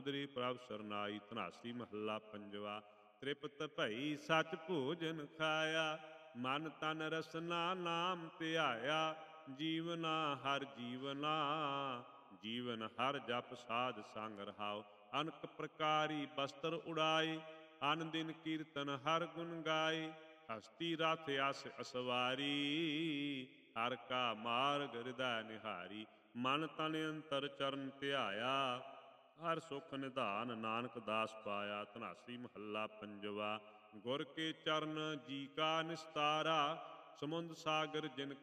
ਸਮੁੰਦਰੀ ਪ੍ਰਭ ਸਰਨਾਈ। ਧਨਾਸੀ ਮਹੱਲਾ ਪੰਜਵਾ। ਤ੍ਰਿਪਤ ਭਈ ਸਚ ਭੋਜਨ ਖਾਇਆ, ਮਨ ਤਨ ਰਸਨਾ ਨਾਮ ਧਿਆਇਆ। ਜੀਵਨਾ ਹਰ ਜੀਵਨਾ, ਜੀਵਨ ਹਰ ਜਪ ਸਾਧ ਸੰਗ ਰਹਾਉ। ਅਨਕ ਪ੍ਰਕਾਰੀ ਬਸਤਰ ਉਡਾਏ, ਅਨ ਦਿਨ ਕੀਰਤਨ ਹਰ ਗੁਣ ਗਾਏ। ਹਸਤੀ ਰਥ ਅਸ ਅਸਵਾਰੀ, ਹਰ ਕਾ ਮਾਰਗ ਹਿਰਦੈ ਨਿਹਾਰੀ। ਮਨ ਤਨ ਅੰਤਰ ਚਰਨ ਧਿਆਇਆ, ਹਰ ਸੁਖ ਨਿਧਾਨ ਨਾਨਕ ਦਾਸ ਪਾਇਆ। ਧਨਾਸੀ ਮਹੱਲਾ ਪੰਜਵਾ। ਗੁਰ ਕੇ ਚਰਨ ਜੀ ਕਾ ਨਿਸਤਾਰਾ, ਸਮੁੰਦ ਸਾਗਰ ਜਿਨ